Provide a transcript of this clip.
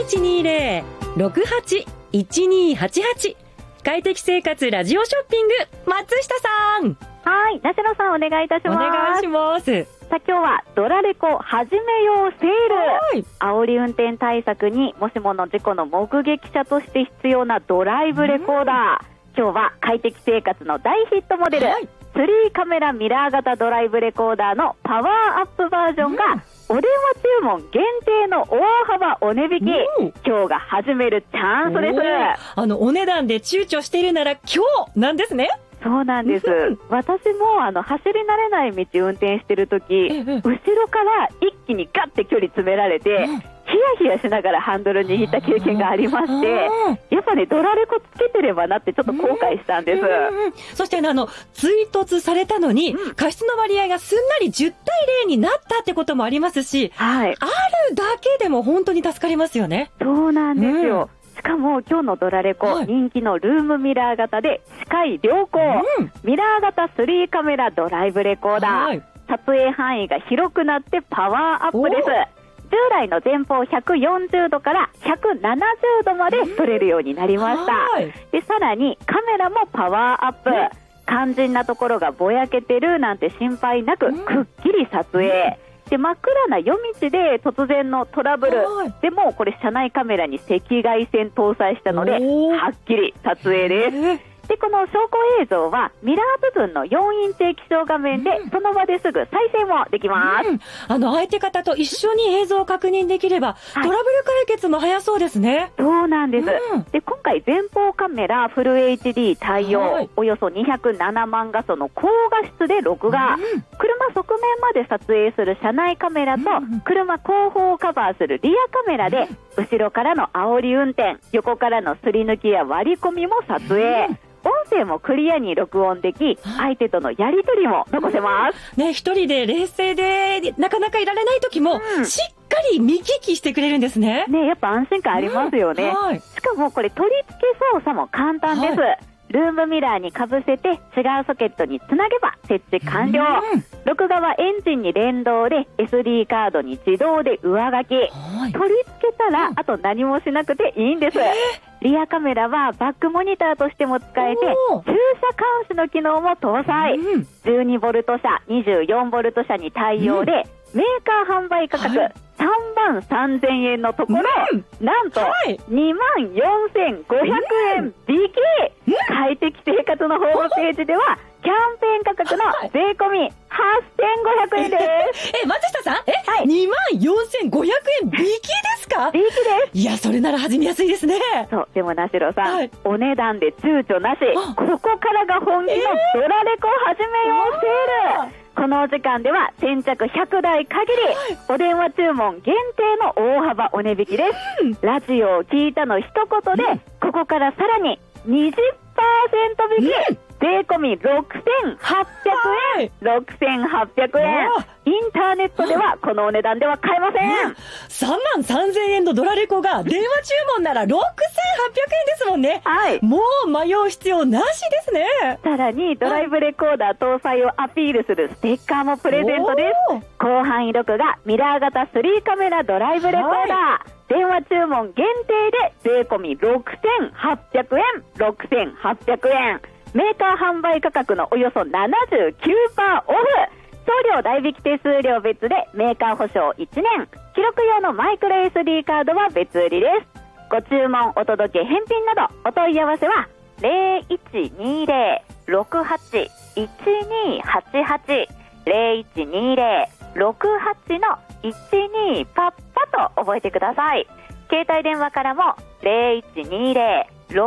0120-68-1288。快適生活ラジオショッピング、松下さん。 はい、梨野さんお願いいたします。 お願いします。 さあ今日はドラレコ始めようセール。煽り運転対策にもしもの事故の目撃者として必要なドライブレコーダー。今日は快適生活の大ヒットモデル、3カメラミラー型ドライブレコーダーのパワーアップバージョンが、お電話注文限定の大幅お値引き、今日が始めるチャンスです。 お値段で躊躇しているなら今日なんですね。 そうなんです。私も走り慣れない道運転してるとき、後ろから一気にガッて距離詰められて、ヒヤヒヤしながらハンドル握った経験がありまして、やっぱねドラレコつけてればなってちょっと後悔したんです。 そして追突されたのに、過失の割合がすんなり10対0になったってこともありますし、あるだけでも本当に助かりますよね。 そうなんですよ。しかも今日のドラレコ、人気のルームミラー型で視界良好、ミラー型3カメラドライブレコーダー、撮影範囲が広くなってパワーアップです。従来の前方140度から170度まで撮れるようになりました。でさらにカメラもパワーアップ、肝心なところがぼやけてるなんて心配なく、くっきり撮影で、真っ暗な夜道で突然のトラブルでもこれ車内カメラに赤外線搭載したのではっきり撮影です。でこの証拠映像はミラー部分の4インチ液晶画面でその場ですぐ再生もできます。 相手方と一緒に映像を確認できれば、トラブル解決も早そうですね。 そうなんです。で今回前方カメラフル HD 対応、およそ207万画素の高画質で録画、車側面まで撮影する車内カメラと、車後方をカバーするリアカメラで、後ろからの煽り運転、横からのすり抜きや割り込みも撮影、音声もクリアに録音でき、相手とのやり取りも残せます。 ね、一人で冷静でなかなかいられない時も、しっかり見聞きしてくれるんですね。 ね、やっぱ安心感ありますよね。しかもこれ取り付け操作も簡単です。ルームミラーにかぶせて違うソケットにつなげば設置完了。録画はエンジンに連動で SD カードに自動で上書き、取り付けたらあと何もしなくていいんです。リアカメラはバックモニターとしても使えて、駐車監視の機能も搭載、12ボルト車、24ボルト車に対応で、メーカー販売価格33,000円のところ、なんと24,500円引き。快適生活のホームページではキャンペーン価格の税込み8,500円です。 松下さん、24,500円引きですか？ 引きです。 いや、それなら始めやすいですね。 そう、でもなしろさん、お値段で躊躇なし、ここからが本気のドラレコ始めようセール。このお時間では先着100台限り、お電話注文限定の大幅お値引きです。ラジオを聞いたの一言で、ここからさらに 20% 引き、税込み6,800円。6,800円。インターネットではこのお値段では買えません。 33,000円のドラレコが電話注文なら6,800円ですもんね。もう迷う必要なしですね。 さらにドライブレコーダー搭載をアピールするステッカーもプレゼントです。広範囲録画ミラー型3カメラドライブレコーダー、電話注文限定で税込み6,800円。6,800円。メーカー販売価格のおよそ 79% オフ。送料代引き手数料別でメーカー保証1年。記録用のマイクロ SD カードは別売りです。ご注文、お届け、返品などお問い合わせは 0120-68-1288 0120-68-12パッパと覚えてください。携帯電話からも 0120-68-1288